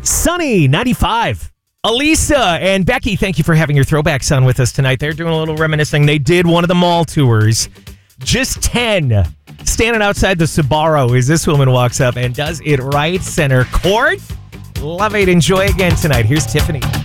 Sunny, 95. Elisa and Becky, thank you for having your throwback son with us tonight. They're doing a little reminiscing. They did one of the mall tours. Just 10. Standing outside the Sbarro as this woman walks up and does it right center court. Love it. Enjoy again tonight. Here's Tiffany.